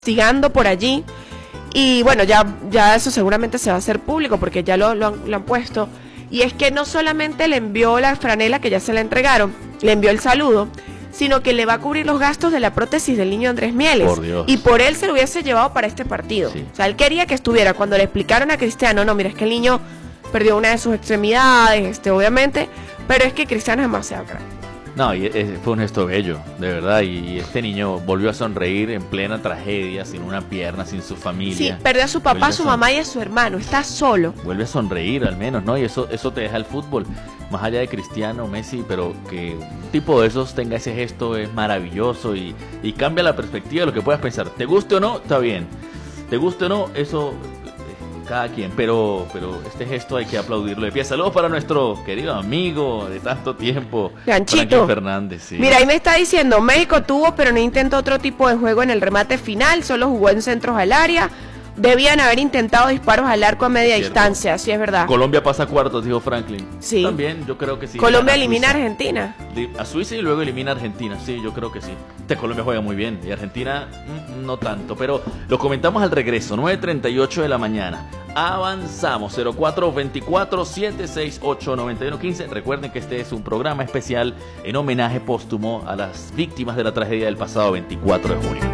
investigando por allí. Y bueno, ya eso seguramente se va a hacer público porque ya lo han puesto. Y es que no solamente le envió la franela, que ya se la entregaron, le envió el saludo, sino que le va a cubrir los gastos de la prótesis del niño Andrés Mieles. Por Dios. Y por él se lo hubiese llevado para este partido. Sí. O sea, él quería que estuviera. Cuando le explicaron a Cristiano, no, mira, es que el niño perdió una de sus extremidades, obviamente, pero es que Cristiano es demasiado grande. No, y fue un gesto bello, de verdad, y este niño volvió a sonreír en plena tragedia, sin una pierna, sin su familia. Sí, perdió a su papá, a su mamá y a su hermano, está solo. Vuelve a sonreír al menos, ¿no? Y eso te deja el fútbol, más allá de Cristiano, Messi, pero que un tipo de esos tenga ese gesto es maravilloso y cambia la perspectiva de lo que puedas pensar. ¿Te guste o no? Está bien. ¿Te guste o no? Eso... cada quien, pero este gesto hay que aplaudirlo de pie. Saludos para nuestro querido amigo de tanto tiempo, Ganchito Fernández. Sí. Mira, ahí me está diciendo, México tuvo, pero no intentó otro tipo de juego en el remate final, solo jugó en centros al área. Debían haber intentado disparos al arco a media distancia, sí es verdad. Colombia pasa a cuartos, dijo Franklin. Sí. También, yo creo que sí. Colombia elimina a Argentina. A Suiza y luego elimina a Argentina, sí, yo creo que sí. Colombia juega muy bien y Argentina no tanto, pero lo comentamos al regreso, 9:38 de la mañana. Avanzamos, 0424-768-9115. Recuerden que este es un programa especial en homenaje póstumo a las víctimas de la tragedia del pasado 24 de junio.